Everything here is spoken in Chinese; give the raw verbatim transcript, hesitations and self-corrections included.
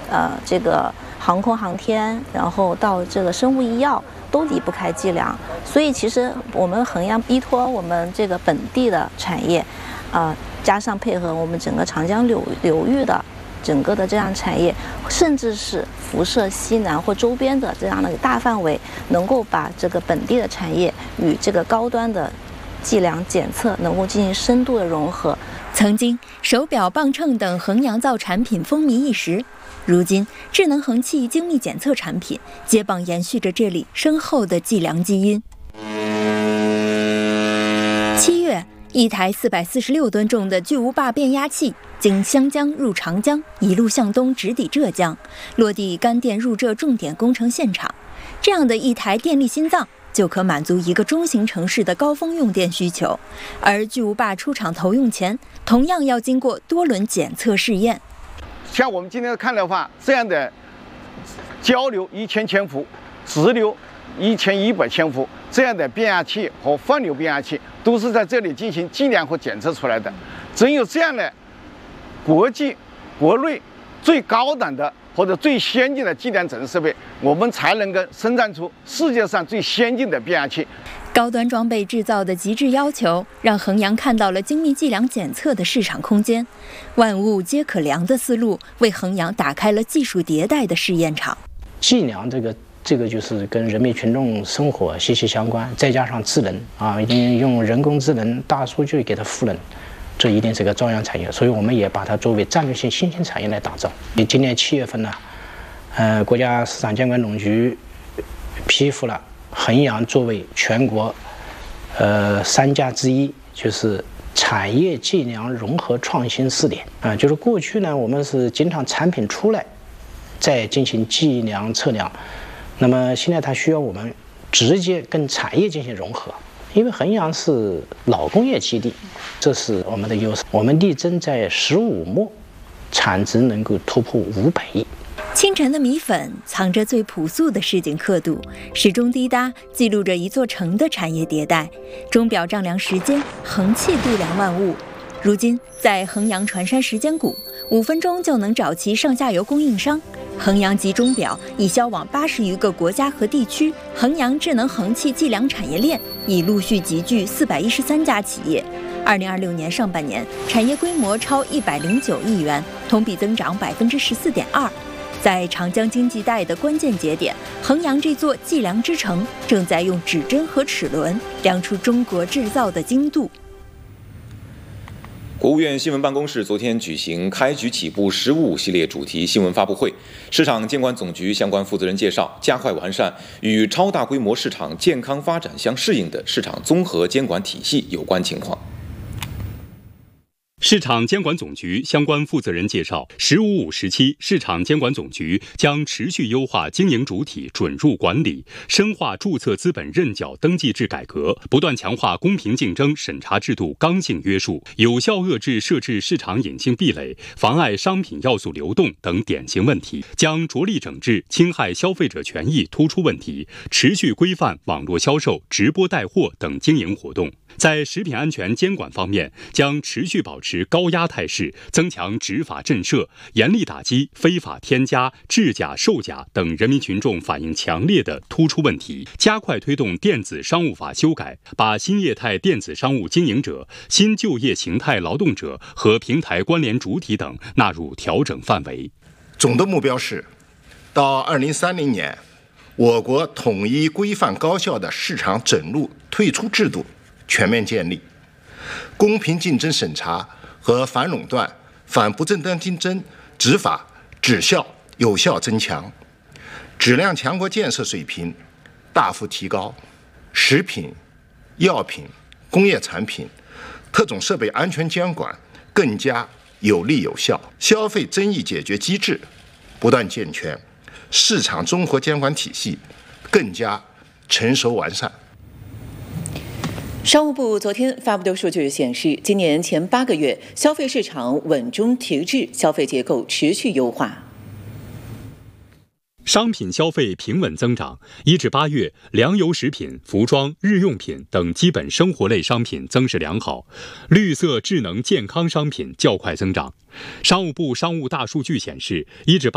呃这个航空航天，然后到这个生物医药，都离不开计量。所以其实我们衡阳依托我们这个本地的产业，呃，加上配合我们整个长江流流域的整个的这样产业，甚至是辐射西南或周边的这样的大范围，能够把这个本地的产业与这个高端的计量检测能够进行深度的融合。 曾经手表、磅秤等衡阳造产品风靡一时，如今智能衡器精密检测产品接棒延续着这里深厚的计量基因。七月，一台四百四十六吨重的巨无霸变压器经湘江入长江，一路向东直抵浙江，落地干电入浙重点工程现场。这样的一台电力心脏就可满足一个中型城市的高峰用电需求，而巨无霸出厂投用前，同样要经过多轮检测试验。 像我们今天看的话，这样的交流一千千伏，直流一千一百千伏，这样的变压器和放流变压器都是在这里进行计量和检测出来的。只有这样的国际、国内最高档的或者最先进的计量检测设备，我们才能够生产出世界上最先进的变压器。 高端装备制造的极致要求，让衡阳看到了精密计量检测的市场空间。万物皆可量的思路，为衡阳打开了技术迭代的试验场。 计量这个这个就是跟人民群众生活息息相关，再加上智能啊，一定用人工智能、大数据给它赋能。这一定是个朝阳产业，所以我们也把它作为战略性新兴产业来打造。今年七月份呢，呃，国家市场监管总局批复了衡阳作为全国呃三家之一，就是产业计量融合创新试点啊、呃。就是过去呢，我们是经常产品出来再进行计量测量，那么现在它需要我们直接跟产业进行融合。因为衡阳是老工业基地，这是我们的优势。我们力争在十五末产值能够突破五百亿。 清晨的米粉藏着最朴素的市井刻度，始终滴答记录着一座城的产业迭代。钟表丈量时间，衡器度量万物。如今在衡阳船山时间谷，五分钟就能找齐上下游供应商。衡阳级钟表已销往八十余个国家和地区，衡阳智能衡器计量产业链已陆续集聚四百一十三家企业。二零二六年上半年，产业规模超一百零九亿元，同比增长百分之十四点二。在长江经济带的关键节点，衡阳这座计量之城正在用指针和齿轮量出中国制造的精度。 国务院新闻办公室昨天举行开局起步“十五五”系列主题新闻发布会，市场监管总局相关负责人介绍，加快完善与超大规模市场健康发展相适应的市场综合监管体系有关情况。 市场监管总局相关负责人介绍，“十五五”时期，市场监管总局将持续优化经营主体准入管理，深化注册资本认缴登记制改革，不断强化公平竞争审查制度刚性约束，有效遏制设置市场隐性壁垒、妨碍商品要素流动等典型问题，将着力整治侵害消费者权益突出问题，持续规范网络销售、直播带货等经营活动。在食品安全监管方面，将持续保持高压态势，增强执法震慑，严厉打击非法添加、制假、售假等人民群众反映强烈的突出问题，加快推动电子商务法修改，把新业态电子商务经营者、新就业形态劳动者和平台关联主体等纳入调整范围。 总的目标是，到二零三零年，我国统一规范高效的市场整入退出制度全面建立，公平竞争审查和反垄断、反不正当竞争执法质效有效增强，质量强国建设水平大幅提高，食品、药品、工业产品、特种设备安全监管更加有力有效，消费争议解决机制不断健全，市场综合监管体系更加成熟完善。 商务部昨天发布的数据显示，今年前八个月，消费市场稳中提质，消费结构持续优化。 商品消费平稳增长，一至八月，粮油食品、服装、日用品等基本生活类商品增势良好，绿色智能健康商品较快增长。商务部商务大数据显示，一至八